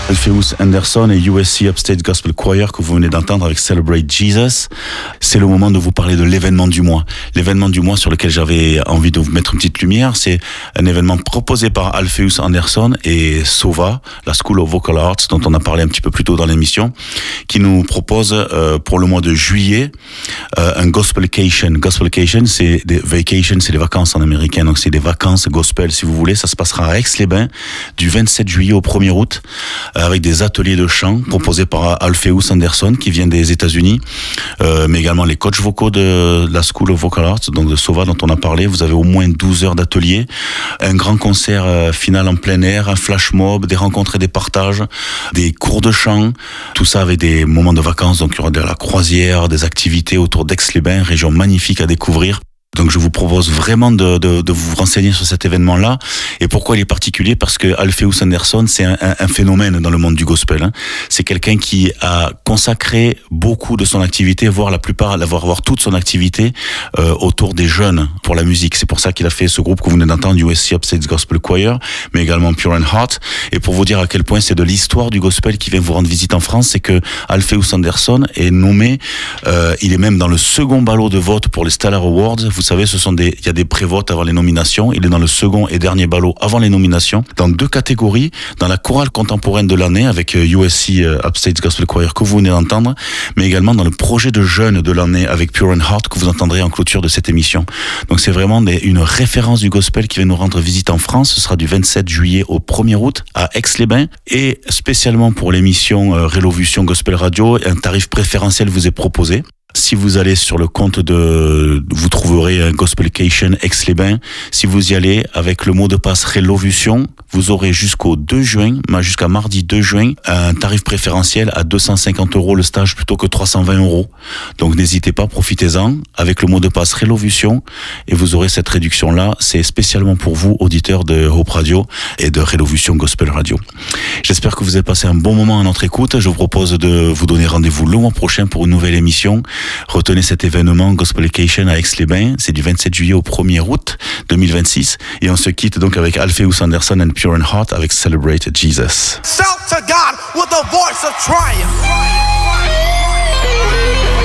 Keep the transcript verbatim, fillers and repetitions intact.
Alpheus Anderson et U S C Upstate Gospel Choir que vous venez d'entendre avec Celebrate Jesus. C'est le moment de vous parler de l'événement du mois. L'événement du mois sur lequel j'avais envie de vous mettre une petite lumière, c'est un événement proposé par Alpheus Anderson et Sova, la School of Vocal Arts, dont on a parlé un petit peu plus tôt dans l'émission, qui nous propose euh, pour le mois de juillet euh, un Gospelcation. Gospelcation, c'est des vacations, c'est des vacances en américain, donc c'est des vacances gospel si vous voulez. Ça se passera à Aix-les-Bains du vingt-sept juillet au premier août, avec des ateliers de chant proposés par Alpheus Anderson qui vient des États-Unis, euh, mais également les coachs vocaux de la School of Vocal Arts, donc de Sova dont on a parlé. Vous avez au moins douze heures d'atelier, un grand concert euh, final en plein air, un flash mob, des rencontres et des partages, des cours de chant, tout ça avec des moments de vacances. Donc il y aura de la croisière, des activités autour d'Aix-les-Bains, région magnifique à découvrir. Donc je vous propose vraiment de, de, de vous renseigner sur cet événement-là. Et pourquoi il est particulier? Parce que Alpheus Anderson, c'est un, un, un phénomène dans le monde du gospel. Hein. C'est quelqu'un qui a consacré beaucoup de son activité, voire la plupart, voire, voire toute son activité euh, autour des jeunes pour la musique. C'est pour ça qu'il a fait ce groupe que vous venez d'entendre, U S C Upstate Gospel Choir, mais également Pure in Heart. Et pour vous dire à quel point c'est de l'histoire du gospel qui vient vous rendre visite en France, c'est que Alpheus Anderson est nommé, euh, il est même dans le second ballot de vote pour les Stellar Awards. Vous savez, ce sont des, il y a des prévotes avant les nominations. Il est dans le second et dernier ballot avant les nominations, dans deux catégories, dans la chorale contemporaine de l'année avec U S C Upstate Gospel Choir que vous venez d'entendre, mais également dans le projet de jeunes de l'année avec Pure in Heart que vous entendrez en clôture de cette émission. Donc c'est vraiment des, une référence du gospel qui vient nous rendre visite en France. Ce sera du vingt-sept juillet au premier août à Aix-les-Bains, et spécialement pour l'émission euh, Rélovution Gospel Radio, un tarif préférentiel vous est proposé. Si vous allez sur le compte de, vous trouverez un Gospelcation Aix-les-Bains. Si vous y allez avec le mot de passe Rélovution, vous aurez jusqu'au deux juin, jusqu'à mardi deux juin, un tarif préférentiel à deux cent cinquante euros le stage plutôt que trois cent vingt euros. Donc n'hésitez pas, profitez-en avec le mot de passe Rélovution et vous aurez cette réduction-là. C'est spécialement pour vous, auditeurs de Hope Radio et de Rélovution Gospel Radio. J'espère que vous avez passé un bon moment à notre écoute. Je vous propose de vous donner rendez-vous le mois prochain pour une nouvelle émission. Retenez cet événement Gospelcation à Aix-les-Bains, c'est du vingt-sept juillet au premier août deux mille vingt-six, et on se quitte donc avec Alpheus Anderson and Pure in Heart avec Celebrate Jesus. Shout to God with a voice of triumph.